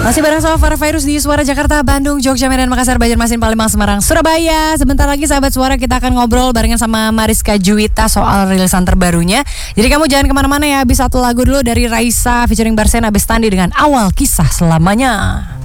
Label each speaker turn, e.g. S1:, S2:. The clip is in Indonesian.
S1: Masih bareng sama Farah Virus di Suara Jakarta, Bandung, Jogja, Medan, Makassar, Banjarmasin, Palembang, Semarang, Surabaya. Sebentar lagi sahabat Suara kita akan ngobrol barengan sama Mariska Juwita soal rilisan terbarunya. Jadi kamu jangan kemana-mana ya. Habis satu lagu dulu dari Raisa featuring Barsena Bestandi dengan Awal Kisah Selamanya.